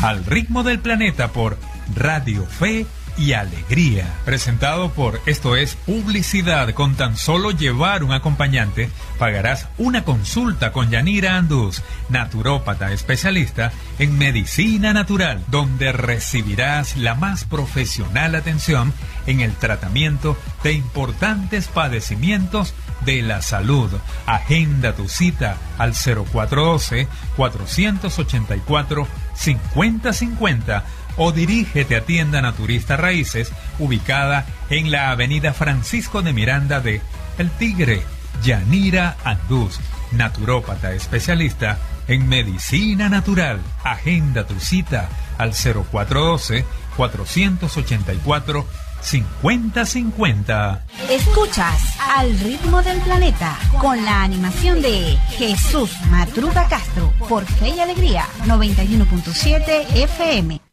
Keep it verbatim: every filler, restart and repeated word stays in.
Al ritmo del planeta por Radio Fe y Alegría. Presentado por Esto es Publicidad. Con tan solo llevar un acompañante, pagarás una consulta con Yanira Andús, naturópata especialista en medicina natural, donde recibirás la más profesional atención en el tratamiento de importantes padecimientos de la salud. Agenda tu cita al cero cuatro uno dos, cuatro ocho cuatro, cinco cero cinco cero o dirígete a Tienda Naturista Raíces, ubicada en la avenida Francisco de Miranda de El Tigre. Yanira Andús, naturópata especialista en medicina natural. Agenda tu cita al cero cuatro uno dos, cuatro ocho cuatro, cinco cero cinco cero. Escuchas Al ritmo del planeta con la animación de Jesús Matruga Castro por Fe y Alegría noventa y uno punto siete F M.